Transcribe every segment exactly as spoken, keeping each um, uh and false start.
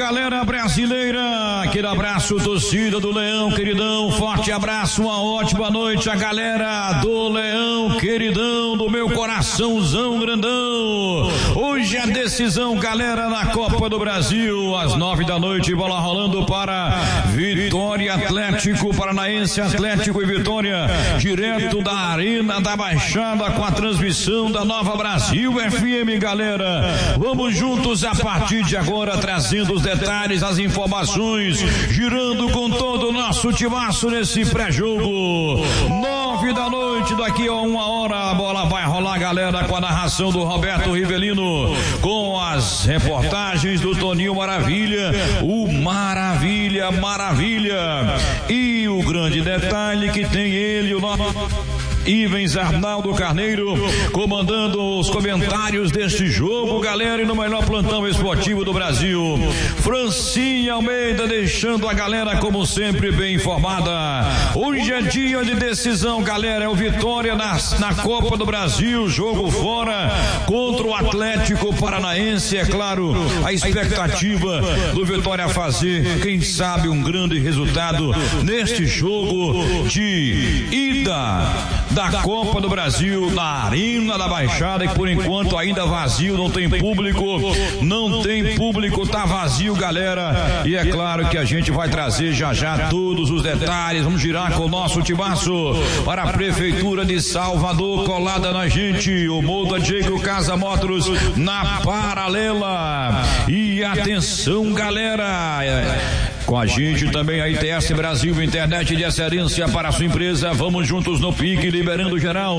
galera brasileira, aquele abraço, torcida do Leão, queridão, forte abraço, uma ótima noite, a galera do Leão, queridão, do meu coraçãozão grandão. Hoje a decisão, galera, na Copa do Brasil, às nove da noite, bola rolando para Vitória, Atlético Paranaense, Atlético e Vitória, direto da Arena da Baixada, com a transmissão da Nova Brasil F M, galera. Vamos juntos a partir de agora, trazendo os detalhes, as informações, girando com todo o nosso timaço nesse pré-jogo. Nove da noite, daqui a uma hora a bola vai rolar, galera, com a narração do Roberto Rivelino, com as reportagens do Toninho Maravilha, o Maravilha, Maravilha, e o grande detalhe que tem ele, o nosso Ivens Arnaldo Carneiro, comandando os comentários deste jogo, galera, e no melhor plantão esportivo do Brasil. Francinha Almeida deixando a galera, como sempre, bem informada. Hoje é dia de decisão, galera, é o Vitória na, na Copa do Brasil, jogo fora contra o Atlético Paranaense, é claro, a expectativa do Vitória fazer, quem sabe, um grande resultado neste jogo de ida da Copa do Brasil na Arena da Baixada, que por enquanto ainda vazio, não tem público, não tem público, tá vazio, galera, e é claro que a gente vai trazer já já todos os detalhes. Vamos girar com o nosso timaço para a Prefeitura de Salvador, colada na gente, o Molda Diego Casa Motors na paralela. E atenção, galera, com a gente também a I T S Brasil, internet de excelência para a sua empresa. Vamos juntos no pique, liberando geral.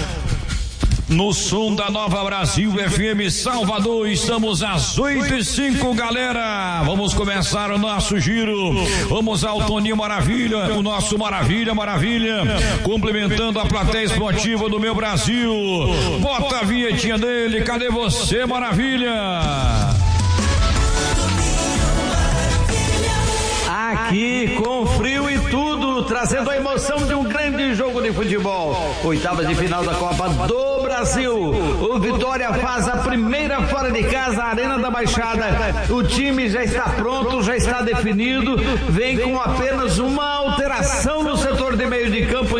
No som da Nova Brasil F M Salvador, estamos às oito e cinco, galera. Vamos começar o nosso giro. Vamos ao Toninho Maravilha, o nosso Maravilha, Maravilha, complementando a plateia esportiva do meu Brasil. Bota a vinhetinha dele, cadê você, Maravilha? Aqui com frio e tudo, trazendo a emoção de um grande jogo de futebol. Oitavas de final da Copa do Brasil. O Vitória faz a primeira fora de casa, a Arena da Baixada. O time já está pronto, já está definido. Vem com apenas uma alteração no setor de meio de campo.